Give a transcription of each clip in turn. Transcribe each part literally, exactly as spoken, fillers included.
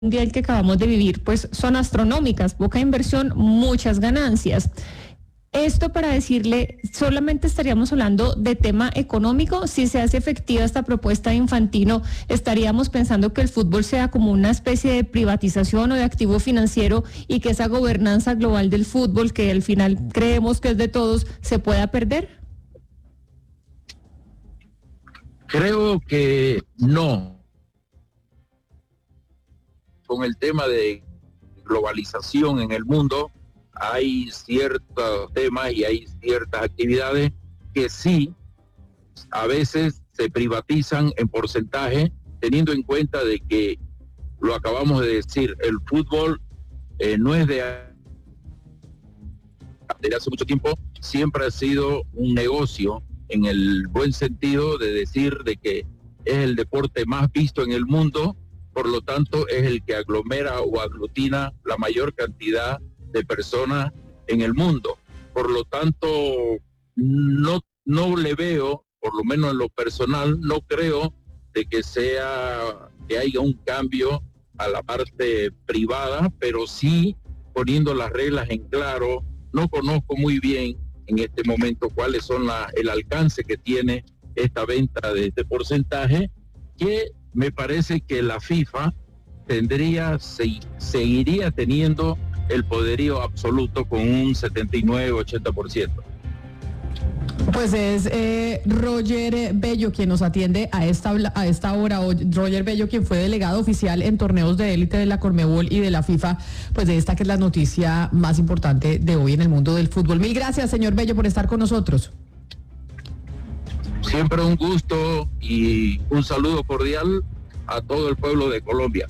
mundial que acabamos de vivir, pues son astronómicas, poca inversión, muchas ganancias. Esto para decirle, solamente estaríamos hablando de tema económico. Si se hace efectiva esta propuesta de Infantino, estaríamos pensando que el fútbol sea como una especie de privatización o de activo financiero y que esa gobernanza global del fútbol, que al final creemos que es de todos, se pueda perder. Creo que no. Con el tema de globalización en el mundo, hay ciertos temas y hay ciertas actividades que sí, a veces se privatizan en porcentaje, teniendo en cuenta de que, lo acabamos de decir, el fútbol eh, no es de, de hace mucho tiempo, siempre ha sido un negocio en el buen sentido de decir de que es el deporte más visto en el mundo, por lo tanto es el que aglomera o aglutina la mayor cantidad de personas en el mundo. Por lo tanto, no, no le veo, por lo menos en lo personal, no creo de que sea, que haya un cambio a la parte privada, pero sí poniendo las reglas en claro. No conozco muy bien en este momento cuáles son la, el alcance que tiene esta venta de este porcentaje, que me parece que la FIFA tendría, se, seguiría teniendo el poderío absoluto con un setenta y nueve, ochenta por ciento. Pues es eh, Roger Bello quien nos atiende a esta, a esta hora. Roger Bello, quien fue delegado oficial en torneos de élite de la Conmebol y de la FIFA, pues de esta que es la noticia más importante de hoy en el mundo del fútbol. Mil gracias, señor Bello, por estar con nosotros. Siempre un gusto y un saludo cordial a todo el pueblo de Colombia.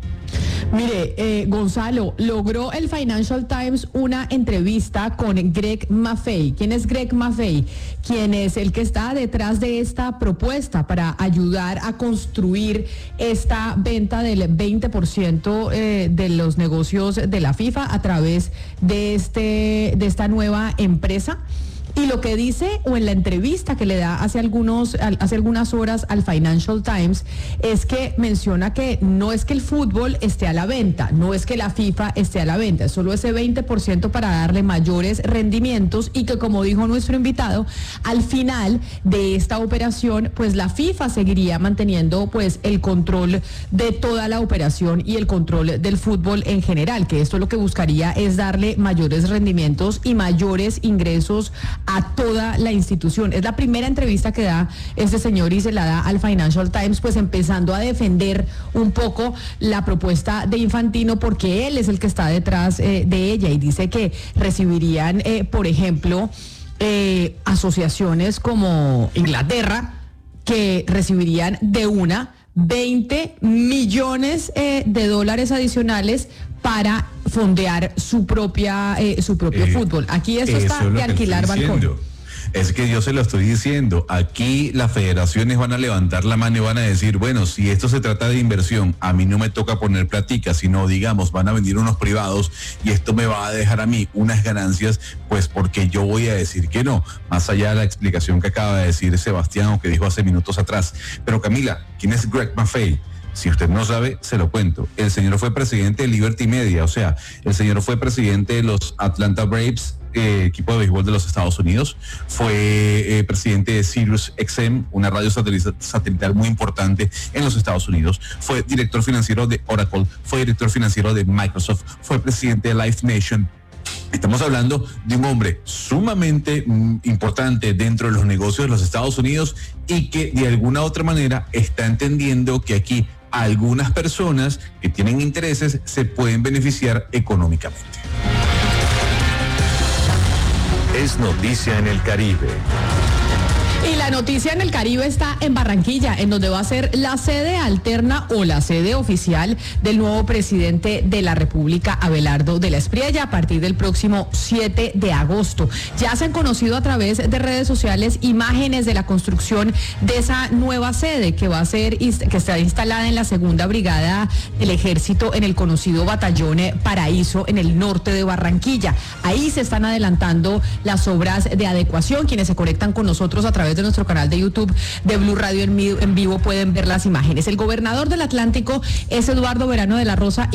Mire, eh, Gonzalo, logró el Financial Times una entrevista con Greg Maffei. ¿Quién es Greg Maffei? Quien es el que está detrás de esta propuesta para ayudar a construir esta venta del veinte por ciento eh, de los negocios de la FIFA a través de, este, de esta nueva empresa. Y lo que dice, o en la entrevista que le da hace, algunos, hace algunas horas al Financial Times, es que menciona que no es que el fútbol esté a la venta, no es que la FIFA esté a la venta, es solo ese veinte por ciento para darle mayores rendimientos, y que, como dijo nuestro invitado, al final de esta operación, pues la FIFA seguiría manteniendo pues el control de toda la operación y el control del fútbol en general, que esto lo que buscaría es darle mayores rendimientos y mayores ingresos a toda la institución. Es la primera entrevista que da este señor y se la da al Financial Times, pues empezando a defender un poco la propuesta de Infantino, porque él es el que está detrás eh, de ella, y dice que recibirían, eh, por ejemplo, eh, asociaciones como Inglaterra, que recibirían de una veinte millones eh, de dólares adicionales para fondear su propia eh, su propio eh, fútbol. Aquí esto está de alquilar balcón. Es que yo se lo estoy diciendo, aquí las federaciones van a levantar la mano y van a decir, bueno, si esto se trata de inversión, a mí no me toca poner platica, sino, digamos, van a venir unos privados y esto me va a dejar a mí unas ganancias, pues porque yo voy a decir que no, más allá de la explicación que acaba de decir Sebastián o que dijo hace minutos atrás. Pero Camila, ¿quién es Greg Maffei? Si usted no sabe, se lo cuento. El señor fue presidente de Liberty Media, o sea, el señor fue presidente de los Atlanta Braves, eh, equipo de béisbol de los Estados Unidos, fue eh, presidente de Sirius X M, una radio satelital muy importante en los Estados Unidos, fue director financiero de Oracle, fue director financiero de Microsoft, fue presidente de Live Nation. Estamos hablando de un hombre sumamente mm, importante dentro de los negocios de los Estados Unidos, y que de alguna u otra manera está entendiendo que aquí algunas personas que tienen intereses se pueden beneficiar económicamente. Es noticia en el Caribe. Y la noticia en el Caribe está en Barranquilla, en donde va a ser la sede alterna o la sede oficial del nuevo presidente de la República, Abelardo de la Espriella, a partir del próximo siete de agosto. Ya se han conocido a través de redes sociales imágenes de la construcción de esa nueva sede que va a ser, que está instalada en la segunda brigada del Ejército, en el conocido Batallón Paraíso, en el norte de Barranquilla. Ahí se están adelantando las obras de adecuación. Quienes se conectan con nosotros a través través de nuestro canal de YouTube de Blue Radio en, en vivo pueden ver las imágenes. El gobernador del Atlántico es Eduardo Verano de la Rosa.